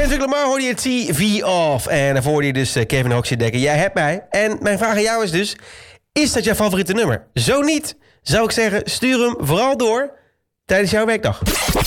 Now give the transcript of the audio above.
Kendrick Lamar hoorde je TV Off. En daarvoor hoorde je dus Kevin Hoxie-Dekker. Jij hebt mij. En mijn vraag aan jou is dus... Is dat jouw favoriete nummer? Zo niet, zou ik zeggen, stuur hem vooral door tijdens jouw werkdag.